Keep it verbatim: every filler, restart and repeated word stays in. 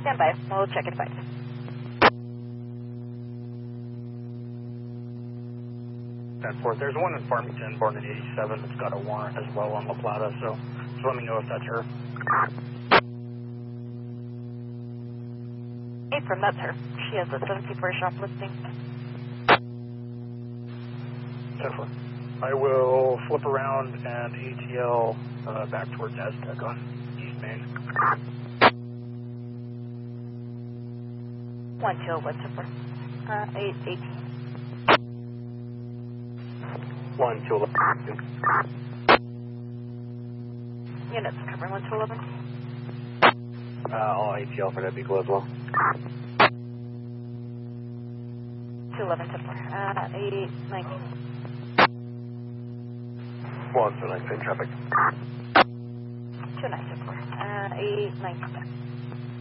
stand by. We'll check it five. ten four, there's one in Farmington, born in eighty-seven, that's got a warrant as well on La Plata, so just let me know if that's her. Hey, from that's her. She has a seventy-four shoplifting. ten four. I will flip around and A T L uh, back towards Aztec on East Main. one two one two four. Uh, eight eighteen. one two eleven. Units covering one two eleven. Uh, all A T L for that vehicle as well. two eleven ten four. Uh, eight nineteen. one two nine, same traffic. two nine ten four. Uh, eight nineteen.